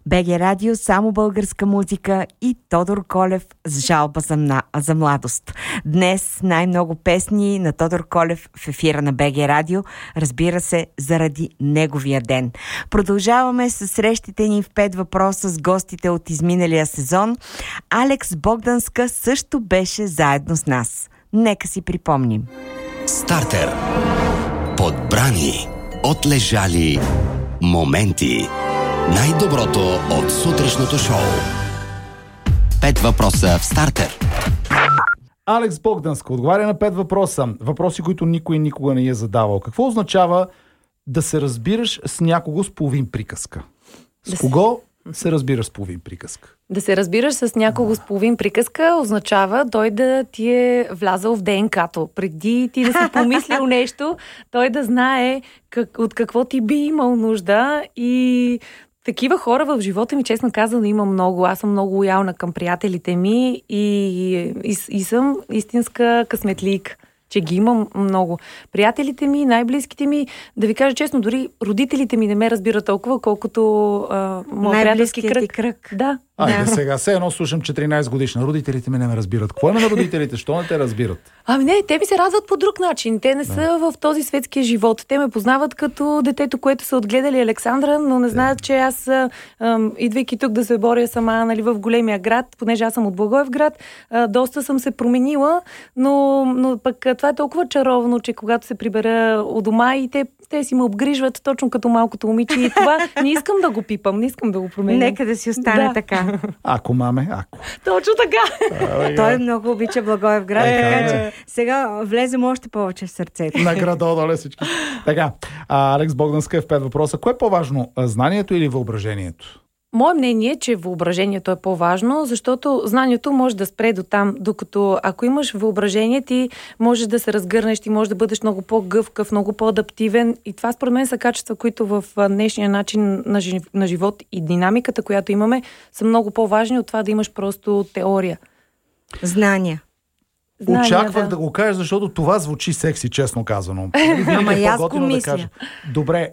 БГ Радио, само българска музика и Тодор Колев с жалба за младост. Днес най-много песни на Тодор Колев в ефира на БГ Радио, разбира се, заради неговия ден. Продължаваме с срещите ни в 5 въпроса с гостите от изминалия сезон. Алекс Богданска също беше заедно с нас. Нека си припомним. Стартер. Подбрани, отлежали моменти. Най-доброто от сутрешното шоу. 5 въпроса в Стартер. Алекс Богданска отговаря на 5 въпроса. Въпроси, които никой никога не е задавал. Какво означава да се разбираш с някого с половин приказка? С кого се разбираш с половин приказка? Да се разбираш с някого с половин приказка означава той да ти е влязал в ДНК-то. Преди ти да си помислил нещо, той да знае от какво ти би имал нужда. И такива хора в живота ми, честно казано, има много. Аз съм много лоялна към приятелите ми и съм истинска късметлийка, че ги имам много. Приятелите ми, най-близките ми, да ви кажа честно, дори родителите ми не ме разбират толкова, колкото моят приятелски кръг. Да. Айде сега, все едно слушам 14 годишна. Родителите ми не ме разбират. Какво има на родителите? Що не те разбират? Ами не, те ми се радват по друг начин. Те не са в този светския живот. Те ме познават като детето, което са отгледали Александра, но не знаят, че аз, идвайки тук да се боря сама, нали, в големия град, понеже аз съм от Благоевград, доста съм се променила, но пък това е толкова чаровно, че когато се прибера у дома и те си ме обгрижват точно като малкото момиче и това не искам да го пипам, не искам да го променям. Нека да си остане така. Ако, маме, ако. Точно така. Той много обича Благоевград, така че сега влезем още повече в сърцето. На града, доле всички. Така, Алекс Богданска е в 5 въпроса. Кое е по-важно, знанието или въображението? Мое мнение е, че въображението е по-важно, защото знанието може да спре до там, докато ако имаш въображение, ти можеш да се разгърнеш, ти можеш да бъдеш много по-гъвкав, много по-адаптивен и това според мен са качества, които в днешния начин на живот и динамиката, която имаме, са много по-важни от това да имаш просто теория. Знания. Очаквах да го кажеш, защото това звучи секси, честно казано. Ама и аз го мисля. Добре,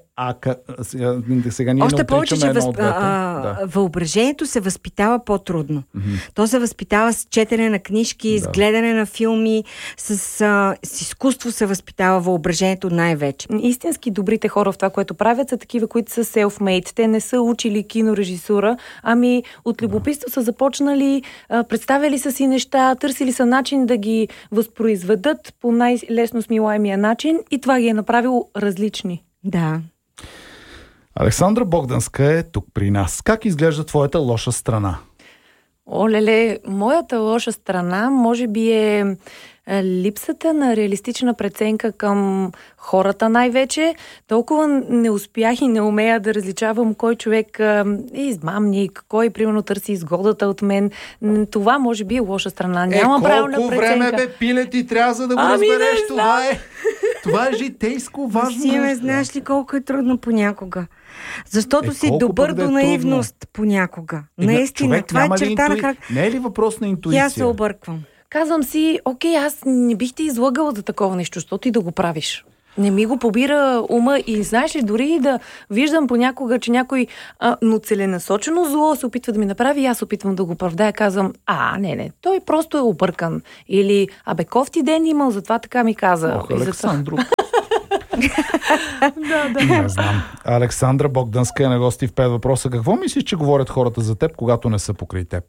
сега ние още не повече, че двете. въображението се възпитава по-трудно. То се възпитава с четене на книжки, с гледане на филми, с изкуство се възпитава въображението най-вече. Истински добрите хора в това, което правят, са такива, които са self-made. Те не са учили кинорежисура, ами от любопитство са започнали, представили са си неща, търсили са начин да ги възпроизведат по най-лесно смилаемия начин и това ги е направило различни. Да. Александра Богданска е тук при нас. Как изглежда твоята лоша страна? Олеле, моята лоша страна може би е липсата на реалистична преценка към хората най-вече. Толкова не успях и не умея да различавам кой човек е измамник, кой примерно търси изгодата от мен. Това може би е лоша страна. Няма правилна преценка. Колко време пиле ти трябва за да го разбереш? Това е житейско важно. Симе, знаеш ли колко е трудно понякога? Защото си добър до наивност понякога. Наистина, това е черта на характер. Не е ли въпрос на интуиция? Я се обърквам. Казвам си, окей, аз не бих те излъгала за такова нещо, защото ти да го правиш. Не ми го побира ума и знаеш ли, дори да виждам понякога, че някой но целенасочено зло се опитва да ми направи и аз опитвам да го оправдая, казвам, не, той просто е объркан. Или, кофти ден имал, затова така ми каза. Александро. Не знам. Александра Богданска е на гости в 5 въпроса. Какво мислиш, че говорят хората за теб, когато не са покрай теб?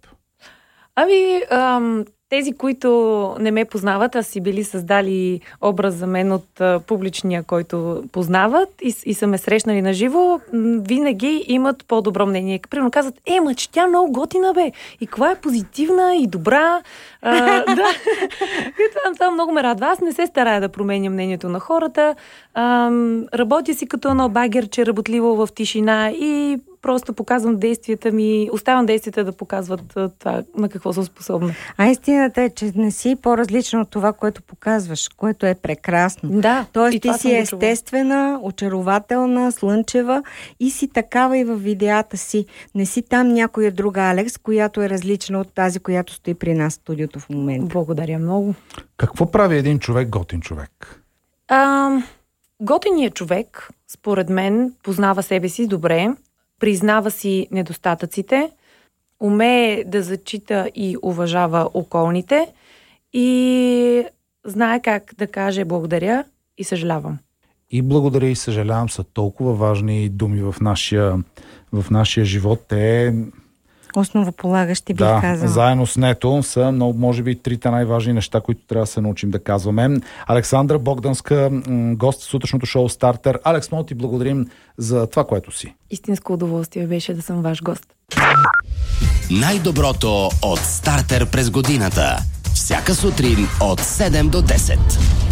Тези, които не ме познават, а си били създали образ за мен от публичния, който познават и са ме срещнали на живо, винаги имат по-добро мнение. Примерно казват, че тя много готина, бе. И каква е позитивна и добра. Да. Това много ме радва. Аз не се старая да променя мнението на хората. Работя си като едно багерче, работливо в тишина и просто показвам действията ми, оставам действията да показват това, на какво съм способна. Истината е, че не си по-различна от това, което показваш, което е прекрасно. Да. Тоест ти си естествена, очарователна, слънчева и си такава и във видеята си. Не си там някоя друга Алекс, която е различна от тази, която стои при нас в студиото в момента. Благодаря много. Какво прави един човек готин човек? Готиният човек, според мен, познава себе си добре, признава си недостатъците, умее да зачита и уважава околните и знае как да каже благодаря и съжалявам. И благодаря и съжалявам са толкова важни думи в нашия живот. Те основополагащи, бих казал. Заедно с нето са много, може би, трите най-важни неща, които трябва да се научим да казваме. Александра Богданска, гост в сутрешното шоу Стартер. Алекс, много ти благодарим за това, което си. Истинско удоволствие беше да съм ваш гост. Най-доброто от Стартер през годината. Всяка сутрин от 7 до 10.